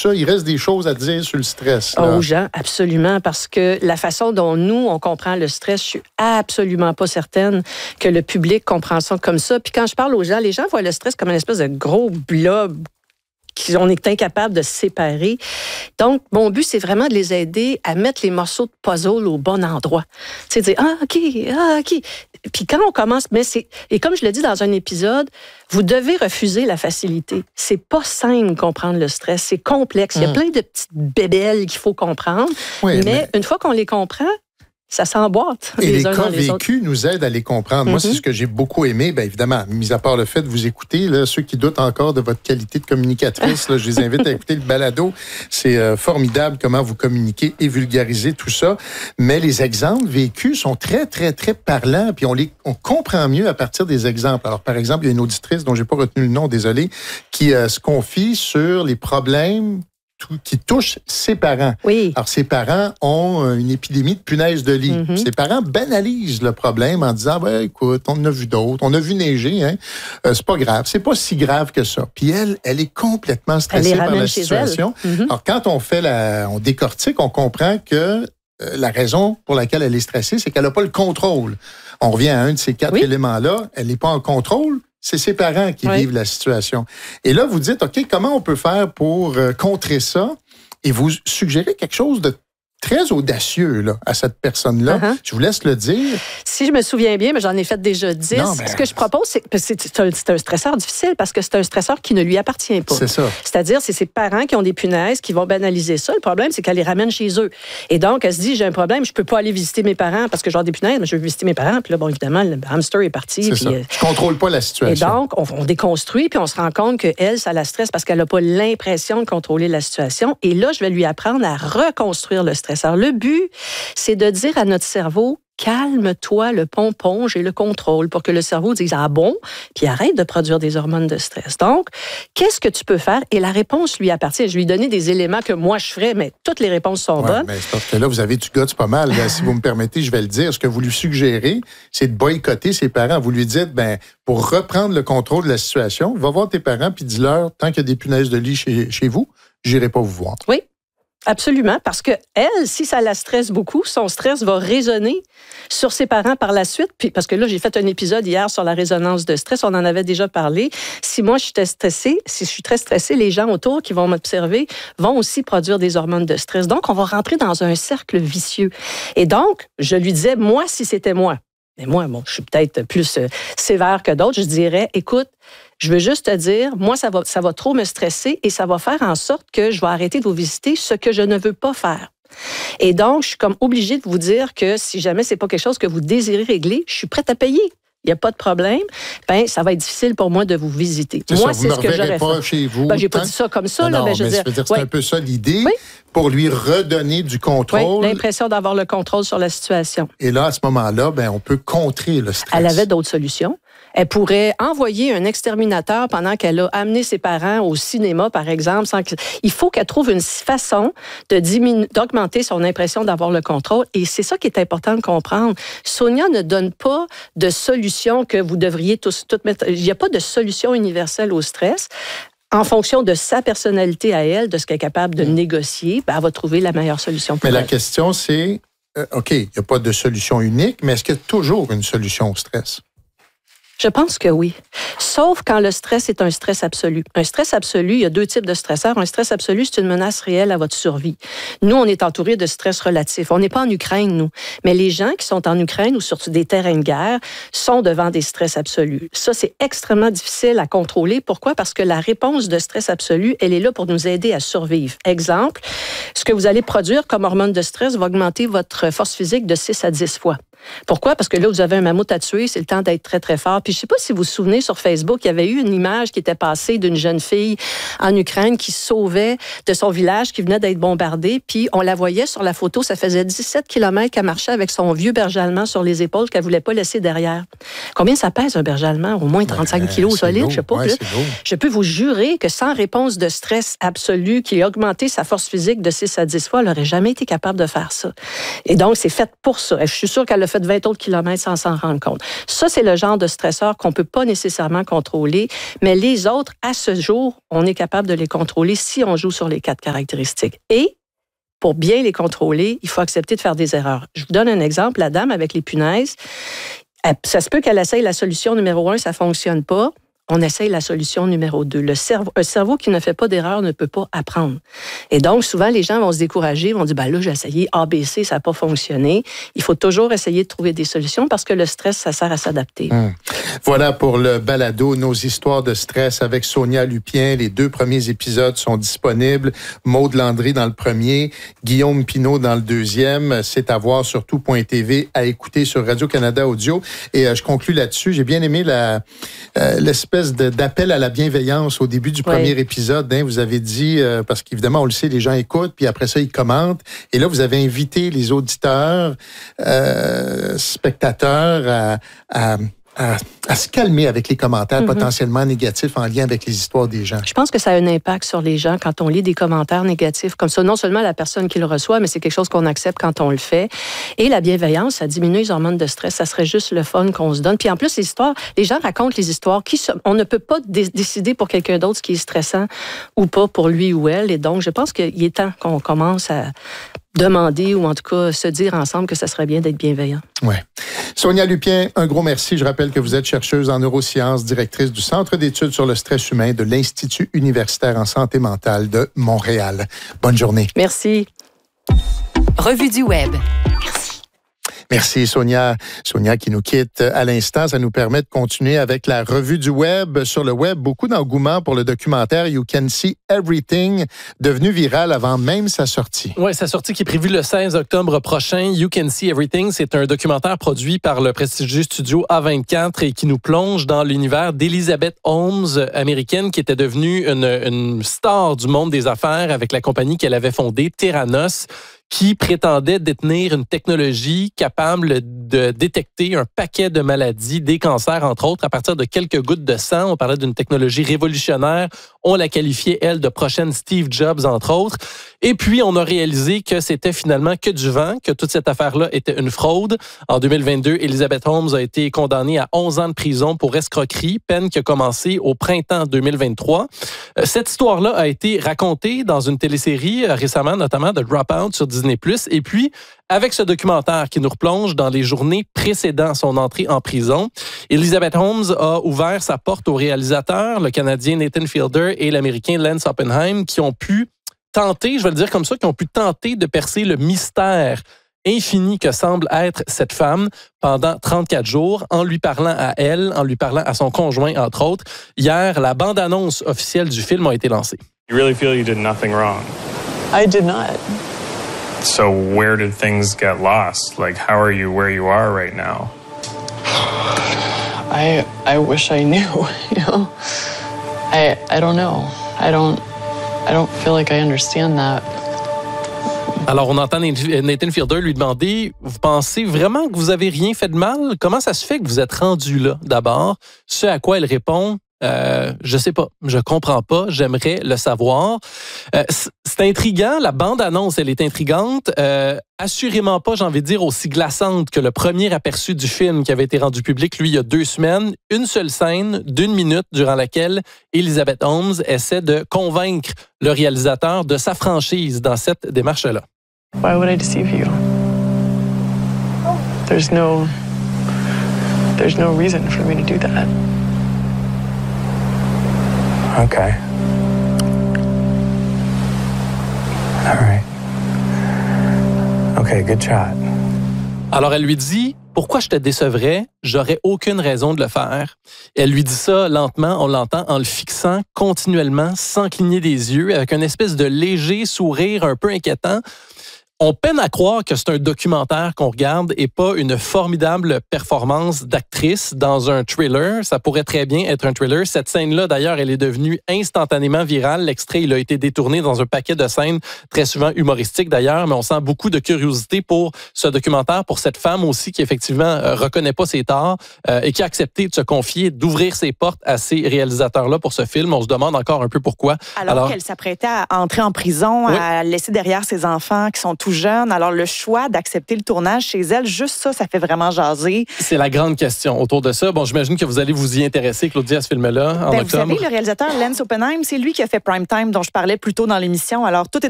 ça? Il reste des choses à dire sur le stress. Aux gens, absolument, parce que la façon dont nous, on comprend le stress, je suis absolument pas certaine que le public comprend ça comme ça. Puis quand je parle aux gens, les gens voient le stress comme une espèce de gros blob qu'on est incapable de séparer. Donc, mon but, c'est vraiment de les aider à mettre les morceaux de puzzle au bon endroit. Tu sais, dire, OK. Puis quand on commence, et comme je l'ai dit dans un épisode, vous devez refuser la facilité. C'est pas simple de comprendre le stress, c'est complexe. Il y a plein de petites bébelles qu'il faut comprendre, mais une fois qu'on les comprend, ça s'emboîte. Et les cas vécus nous aident à les comprendre. Moi, c'est ce que j'ai beaucoup aimé. Bien évidemment, mis à part le fait de vous écouter, là, ceux qui doutent encore de votre qualité de communicatrice, là, je les invite à écouter le balado. C'est formidable comment vous communiquez et vulgarisez tout ça. Mais les exemples vécus sont très, très, très parlants. Puis on comprend mieux à partir des exemples. Alors, par exemple, il y a une auditrice dont j'ai pas retenu le nom, désolé, qui se confie sur les problèmes qui touche ses parents. Oui. Alors, ses parents ont une épidémie de punaise de lit. Ses parents banalisent le problème en disant, écoute, on en a vu d'autres, on a vu neiger, hein. C'est pas grave, c'est pas si grave que ça. Puis elle est complètement stressée par la situation. Alors, quand on décortique, on comprend que la raison pour laquelle elle est stressée, c'est qu'elle n'a pas le contrôle. On revient à un de ces 4 éléments-là. Elle n'est pas en contrôle. C'est ses parents qui vivent la situation. Et là, vous dites, OK, comment on peut faire pour contrer ça? Et vous suggérez quelque chose de très audacieux là, à cette personne-là. Je vous laisse le dire. Si je me souviens bien, mais j'en ai fait déjà 10. Ce que je propose, c'est un stresseur difficile parce que c'est un stresseur qui ne lui appartient pas. C'est ça. C'est-à-dire, c'est ses parents qui ont des punaises qui vont banaliser ça. Le problème, c'est qu'elle les ramène chez eux. Et donc, elle se dit, j'ai un problème, je peux pas aller visiter mes parents parce que j'ai des punaises, mais je veux visiter mes parents. Puis là, bon, évidemment, le hamster est parti. C'est ça. Je contrôle pas la situation. Et donc, on déconstruit, puis on se rend compte qu'elle, ça la stresse parce qu'elle n'a pas l'impression de contrôler la situation. Et là, je vais lui apprendre à reconstruire le stress. Alors, le but, c'est de dire à notre cerveau, calme-toi le pompon, j'ai le contrôle, pour que le cerveau dise « Ah bon », puis arrête de produire des hormones de stress. Donc, qu'est-ce que tu peux faire? Et la réponse lui appartient. Je lui ai donné des éléments que moi je ferais, mais toutes les réponses sont bonnes. Mais c'est parce que là, vous avez du guts pas mal. Là, si vous me permettez, je vais le dire. Ce que vous lui suggérez, c'est de boycotter ses parents. Vous lui dites, pour reprendre le contrôle de la situation, va voir tes parents puis dis-leur, tant qu'il y a des punaises de lit chez vous, j'irai pas vous voir. Oui. Absolument, parce que elle, si ça la stresse beaucoup, son stress va résonner sur ses parents par la suite. Puis parce que là, j'ai fait un épisode hier sur la résonance de stress, on en avait déjà parlé. Si moi je suis très stressée, les gens autour qui vont m'observer vont aussi produire des hormones de stress. Donc, on va rentrer dans un cercle vicieux. Et donc, je lui disais, moi, si c'était moi, mais moi, je suis peut-être plus sévère que d'autres, je dirais, écoute, je veux juste te dire, moi, ça va trop me stresser et ça va faire en sorte que je vais arrêter de vous visiter, ce que je ne veux pas faire. Et donc, je suis comme obligée de vous dire que si jamais c'est pas quelque chose que vous désirez régler, je suis prête à payer. Il n'y a pas de problème. Ça va être difficile pour moi de vous visiter. Moi, c'est ce que j'aurais fait. Chez vous. J'ai pas dit ça comme ça. Non, là, mais je veux dire, c'est un peu ça l'idée, pour lui redonner du contrôle. Oui, l'impression d'avoir le contrôle sur la situation. Et là, à ce moment-là, on peut contrer le stress. Elle avait d'autres solutions. Elle pourrait envoyer un exterminateur pendant qu'elle a amené ses parents au cinéma, par exemple. Il faut qu'elle trouve une façon d'augmenter son impression d'avoir le contrôle. Et c'est ça qui est important de comprendre. Sonia ne donne pas de solution que vous devriez tous mettre. Il n'y a pas de solution universelle au stress. En fonction de sa personnalité à elle, de ce qu'elle est capable de négocier, elle va trouver la meilleure solution pour elle. Mais la question, c'est, OK, il n'y a pas de solution unique, mais est-ce qu'il y a toujours une solution au stress? Je pense que oui. Sauf quand le stress est un stress absolu. Un stress absolu, il y a 2 types de stresseurs. Un stress absolu, c'est une menace réelle à votre survie. Nous, on est entourés de stress relatif. On n'est pas en Ukraine, nous. Mais les gens qui sont en Ukraine ou sur des terrains de guerre sont devant des stress absolus. Ça, c'est extrêmement difficile à contrôler. Pourquoi? Parce que la réponse de stress absolu, elle est là pour nous aider à survivre. Exemple, ce que vous allez produire comme hormone de stress va augmenter votre force physique de 6 à 10 fois. Pourquoi? Parce que là, vous avez un mammouth à tuer, c'est le temps d'être très, très fort. Puis je ne sais pas si vous vous souvenez, sur Facebook, il y avait eu une image qui était passée d'une jeune fille en Ukraine qui se sauvait de son village, qui venait d'être bombardé. Puis on la voyait sur la photo, ça faisait 17 km qu'elle marchait avec son vieux berger allemand sur les épaules qu'elle ne voulait pas laisser derrière. Combien ça pèse un berger allemand? Au moins 35 kilos solide, je sais pas. Je peux vous jurer que sans réponse de stress absolu qui a augmenté sa force physique de 6 à 10 fois, elle n'aurait jamais été capable de faire ça. Et donc, c'est fait pour ça. Je suis sûre qu'elle a fait fait 20 autres kilomètres sans s'en rendre compte. Ça, c'est le genre de stresseur qu'on ne peut pas nécessairement contrôler, mais les autres, à ce jour, on est capable de les contrôler si on joue sur les 4 caractéristiques. Et pour bien les contrôler, il faut accepter de faire des erreurs. Je vous donne un exemple. La dame avec les punaises, ça se peut qu'elle essaye la solution numéro 1, ça ne fonctionne pas. On essaye la solution numéro 2. Un cerveau qui ne fait pas d'erreur ne peut pas apprendre. Et donc, souvent, les gens vont se décourager, vont dire, là, j'ai essayé ABC, ça n'a pas fonctionné. Il faut toujours essayer de trouver des solutions parce que le stress, ça sert à s'adapter. Voilà pour le balado, nos histoires de stress avec Sonia Lupien. Les 2 premiers épisodes sont disponibles. Maude Landry dans le premier, Guillaume Pinault dans le deuxième. C'est à voir sur tout.tv, à écouter sur Radio-Canada Audio. Et je conclus là-dessus. J'ai bien aimé l'espèce d'appel à la bienveillance au début du premier épisode. Hein, vous avez dit, parce qu'évidemment, on le sait, les gens écoutent, puis après ça, ils commentent. Et là, vous avez invité les auditeurs, spectateurs à se calmer avec les commentaires potentiellement négatifs en lien avec les histoires des gens. Je pense que ça a un impact sur les gens quand on lit des commentaires négatifs comme ça. Non seulement la personne qui le reçoit, mais c'est quelque chose qu'on accepte quand on le fait. Et la bienveillance, ça diminue les hormones de stress. Ça serait juste le fun qu'on se donne. Puis en plus, les gens racontent les histoires. On ne peut pas décider pour quelqu'un d'autre ce qui est stressant ou pas pour lui ou elle. Et donc, je pense qu'il est temps qu'on commence à demander ou en tout cas se dire ensemble que ça serait bien d'être bienveillant. Ouais. Sonia Lupien, un gros merci. Je rappelle que vous êtes chercheuse en neurosciences, directrice du Centre d'études sur le stress humain de l'Institut universitaire en santé mentale de Montréal. Bonne journée. Merci. Revue du Web. Merci Sonia. Sonia qui nous quitte à l'instant. Ça nous permet de continuer avec la revue du Web. Sur le Web, beaucoup d'engouement pour le documentaire You Can See Everything, devenu viral avant même sa sortie. Oui, sa sortie qui est prévue le 16 octobre prochain. You Can See Everything, c'est un documentaire produit par le prestigieux studio A24 et qui nous plonge dans l'univers d'Elizabeth Holmes, américaine, qui était devenue une star du monde des affaires avec la compagnie qu'elle avait fondée, Theranos, qui prétendait détenir une technologie capable de détecter un paquet de maladies, des cancers, entre autres, à partir de quelques gouttes de sang. On parlait d'une technologie révolutionnaire. On la qualifiait, elle, de prochaine Steve Jobs, entre autres. Et puis, on a réalisé que c'était finalement que du vent, que toute cette affaire-là était une fraude. En 2022, Elizabeth Holmes a été condamnée à 11 ans de prison pour escroquerie, peine qui a commencé au printemps 2023. Cette histoire-là a été racontée dans une télésérie récemment, notamment de Dropout sur Disney+. Et puis, avec ce documentaire qui nous replonge dans les journées précédant son entrée en prison, Elizabeth Holmes a ouvert sa porte aux réalisateurs, le Canadien Nathan Fielder et l'Américain Lance Oppenheim, qui ont pu tenter, je vais le dire comme ça, qui ont pu tenter de percer le mystère infini que semble être cette femme pendant 34 jours, en lui parlant à elle, en lui parlant à son conjoint, entre autres. Hier, la bande-annonce officielle du film a été lancée. You really feel you did nothing wrong? I did not. So where did things get lost? Like, how are you where you are right now? I wish I knew, you know? I don't know. I don't feel like I understand that. Alors, on entend Nathan Fielder lui demander, vous pensez vraiment que vous avez rien fait de mal? Comment ça se fait que vous êtes rendu là, d'abord? Ce à quoi elle répond, je sais pas, je comprends pas, j'aimerais le savoir. C'est intriguant, la bande-annonce, elle est intrigante. Assurément pas, j'ai envie de dire, aussi glaçante que le premier aperçu du film qui avait été rendu public, lui, il y a 2 semaines. Une seule scène d'1 minute durant laquelle Elizabeth Holmes essaie de convaincre le réalisateur de sa franchise dans cette démarche-là. Why would I deceive you? There's no reason for me to do that. Okay. All right. Okay, good shot. Alors, elle lui dit, pourquoi je te décevrais? J'aurais aucune raison de le faire. Elle lui dit ça lentement, on l'entend, en le fixant continuellement, sans cligner des yeux, avec une espèce de léger sourire un peu inquiétant. On peine à croire que c'est un documentaire qu'on regarde et pas une formidable performance d'actrice dans un thriller. Ça pourrait très bien être un thriller. Cette scène-là, d'ailleurs, elle est devenue instantanément virale. L'extrait, il a été détourné dans un paquet de scènes, très souvent humoristiques d'ailleurs, mais on sent beaucoup de curiosité pour ce documentaire, pour cette femme aussi qui, effectivement, reconnaît pas ses torts et qui a accepté de se confier, d'ouvrir ses portes à ces réalisateurs-là pour ce film. On se demande encore un peu pourquoi. Alors qu'elle s'apprêtait à entrer en prison, oui, à laisser derrière ses enfants qui sont tout jeune. Alors, le choix d'accepter le tournage chez elle, juste ça fait vraiment jaser. C'est la grande question autour de ça. Bon, j'imagine que vous allez vous y intéresser, Claudia, à ce film-là, en octobre. Vous savez, le réalisateur Lance Oppenheim, c'est lui qui a fait Primetime, dont je parlais plus tôt dans l'émission. Alors, tout est